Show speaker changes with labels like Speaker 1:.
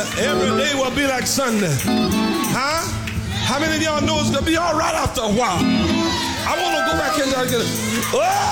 Speaker 1: every day will be like Sunday. Huh? How many of y'all know it's going to be all right after a while? I want to go back in there and get it. Oh!